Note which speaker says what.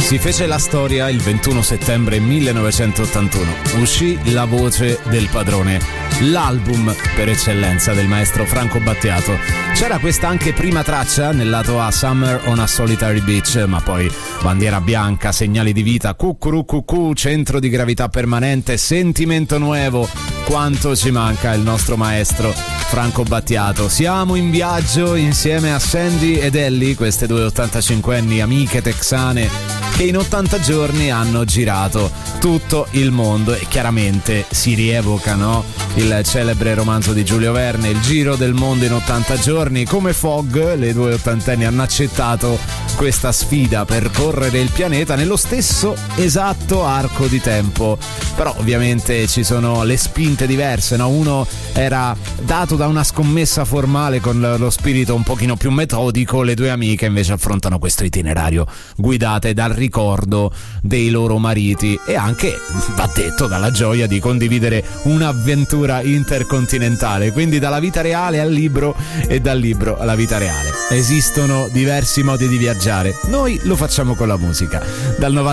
Speaker 1: Si fece la storia il 21 settembre 1981. Uscì La voce del padrone, l'album per eccellenza del maestro Franco Battiato. C'era questa anche prima traccia nel lato A, Summer on a Solitary Beach, ma poi Bandiera bianca, Segnali di vita, Cucurucucù, Centro di gravità permanente, Sentimento nuevo. Quanto ci manca il nostro maestro Franco Battiato. Siamo in viaggio insieme a Sandy ed Ellie, queste due 85enni amiche texane che in 80 giorni hanno girato tutto il mondo e chiaramente si rievoca, no? Il celebre romanzo di Giulio Verne, Il giro del mondo in 80 giorni. Come Fogg, le due ottantenni hanno accettato questa sfida per correre il pianeta nello stesso esatto arco di tempo. Però ovviamente ci sono le spinte diverse, no? Uno era dato da una scommessa formale con lo spirito un pochino più metodico, le due amiche invece affrontano questo itinerario guidate dal ricordo dei loro mariti e anche, va detto, dalla gioia di condividere un'avventura intercontinentale, quindi dalla vita reale al libro e dal libro alla vita reale. Esistono diversi modi di viaggiare, noi lo facciamo con la musica. Dal